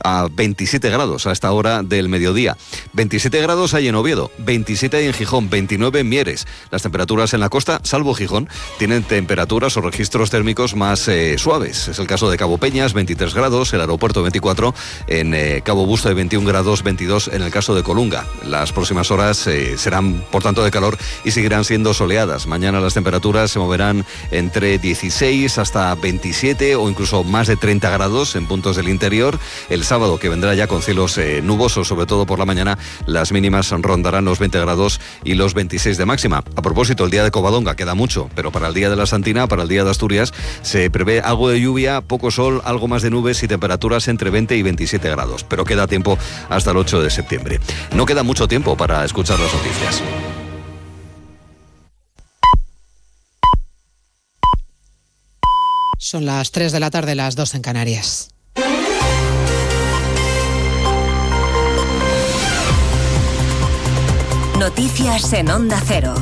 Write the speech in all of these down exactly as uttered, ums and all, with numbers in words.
a veintisiete grados a esta hora del mediodía. veintisiete grados hay en Oviedo, veintisiete hay en Gijón, veintinueve en Mieres. Las temperaturas en la costa, salvo Gijón, tienen temperaturas o registros térmicos más eh, suaves. Es el caso de Cabo Peñas, veintitrés grados, el aeropuerto veinticuatro, en eh, Cabo Busto de veintiún grados, veintidós en el caso de Colunga. Las próximas horas eh, serán, por tanto, de calor y seguirán siendo soleadas. Mañana las temperaturas se moverán entre dieciséis hasta veintisiete o incluso más de treinta grados en puntos del interior. El sábado, que vendrá ya con cielos eh, nubosos, sobre todo por la mañana, las mínimas rondarán los veinte grados y los veintiséis de máxima. A propósito, el día de Covadonga queda mucho, pero para el día de la Santina, para el día de Asturias, se prevé algo de lluvia, poco sol, algo más de nubes y temperaturas entre veinte y veintisiete grados. Pero queda tiempo hasta el ocho de septiembre. No queda mucho tiempo para escuchar las noticias. Son las tres de la tarde, las dos en Canarias. Noticias en Onda Cero.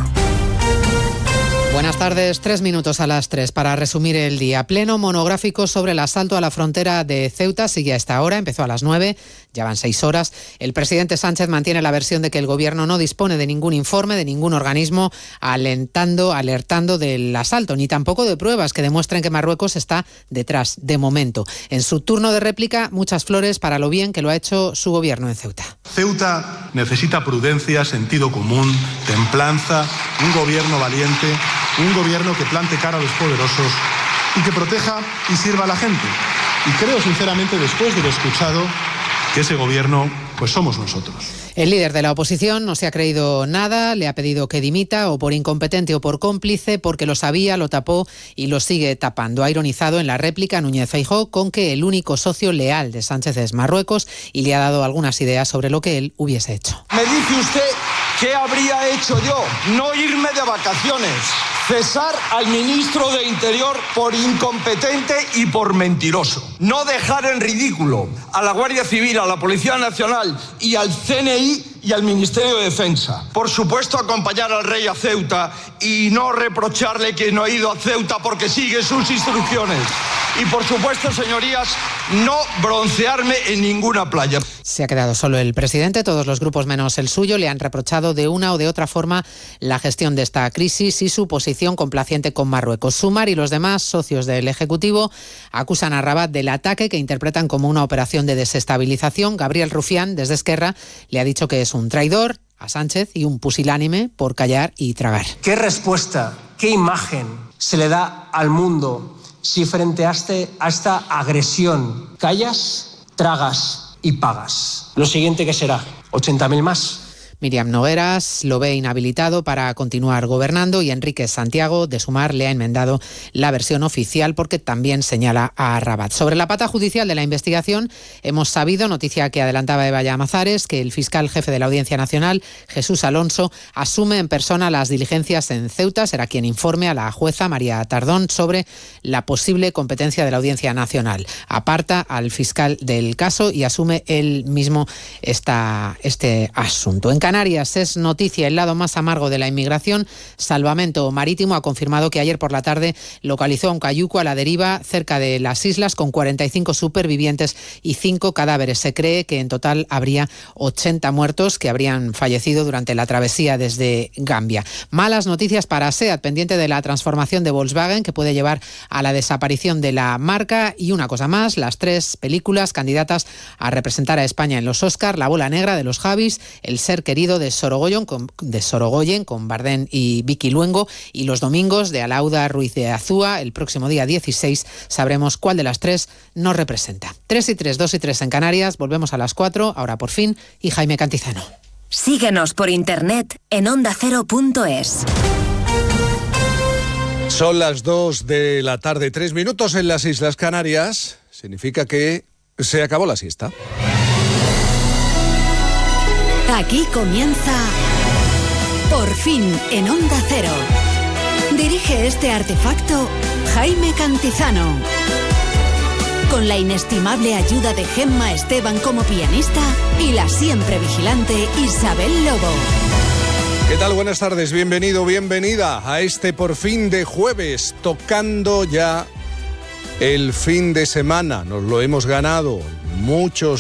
Buenas tardes, tres minutos a las tres para resumir el día. Pleno monográfico sobre el asalto a la frontera de Ceuta sigue a esta hora, empezó a las nueve, ya van seis horas. El presidente Sánchez mantiene la versión de que el gobierno no dispone de ningún informe, de ningún organismo alentando, alertando del asalto, ni tampoco de pruebas que demuestren que Marruecos está detrás, de momento. En su turno de réplica, muchas flores para lo bien que lo ha hecho su gobierno en Ceuta. Ceuta necesita prudencia, sentido común, templanza, un gobierno valiente, un gobierno que plante cara a los poderosos y que proteja y sirva a la gente. Y creo sinceramente, después de lo escuchado, que ese gobierno, pues somos nosotros. El líder de la oposición no se ha creído nada, le ha pedido que dimita o por incompetente o por cómplice, porque lo sabía, lo tapó y lo sigue tapando. Ha ironizado en la réplica Núñez Feijóo con que el único socio leal de Sánchez es Marruecos y le ha dado algunas ideas sobre lo que él hubiese hecho. Me dice usted, ¿qué habría hecho yo? No irme de vacaciones. Cesar al ministro de Interior por incompetente y por mentiroso. No dejar en ridículo a la Guardia Civil, a la Policía Nacional y al C N I y al Ministerio de Defensa. Por supuesto, acompañar al rey a Ceuta y no reprocharle que no ha ido a Ceuta porque sigue sus instrucciones. Y por supuesto, señorías, no broncearme en ninguna playa. Se ha quedado solo el presidente, todos los grupos menos el suyo le han reprochado de una o de otra forma la gestión de esta crisis y su posición complaciente con Marruecos. Sumar y los demás socios del Ejecutivo acusan a Rabat del ataque que interpretan como una operación de desestabilización. Gabriel Rufián, desde Esquerra, le ha dicho que es un traidor a Sánchez y un pusilánime por callar y tragar. ¿Qué respuesta, qué imagen se le da al mundo si frente a, este, a esta agresión callas, tragas y pagas? Lo siguiente que será, ochenta mil más. Miriam Nogueras lo ve inhabilitado para continuar gobernando y Enrique Santiago, de Sumar, le ha enmendado la versión oficial porque también señala a Rabat. Sobre la pata judicial de la investigación, hemos sabido, noticia que adelantaba Eva Llamazares, que el fiscal jefe de la Audiencia Nacional, Jesús Alonso, asume en persona las diligencias en Ceuta. Será quien informe a la jueza María Tardón sobre la posible competencia de la Audiencia Nacional. Aparta al fiscal del caso y asume él mismo esta, este asunto. En Canarias es noticia el lado más amargo de la inmigración. Salvamento Marítimo ha confirmado que ayer por la tarde localizó a un cayuco a la deriva cerca de las islas con cuarenta y cinco supervivientes y cinco cadáveres. Se cree que en total habría ochenta muertos que habrían fallecido durante la travesía desde Gambia. Malas noticias para SEAT, pendiente de la transformación de Volkswagen que puede llevar a la desaparición de la marca. Y una cosa más, las tres películas candidatas a representar a España en los Oscar: La bola negra de los Javis, El ser querido de Sorogoyen con, de Sorogoyen con Bardem y Vicky Luengo, y Los domingos de Alauda Ruiz de Azúa. El próximo día dieciséis sabremos cuál de las tres nos representa. tres y tres, dos y tres en Canarias. Volvemos a las cuatro, ahora por fin, y Jaime Cantizano. Síguenos por internet en onda cero punto es. Son las dos de la tarde, tres minutos en las Islas Canarias. Significa que se acabó la siesta. Aquí comienza Por fin en Onda Cero. Dirige este artefacto Jaime Cantizano. Con la inestimable ayuda de Gemma Esteban como pianista y la siempre vigilante Isabel Lobo. ¿Qué tal? Buenas tardes, bienvenido, bienvenida a este Por fin de jueves, tocando ya el fin de semana. Nos lo hemos ganado muchos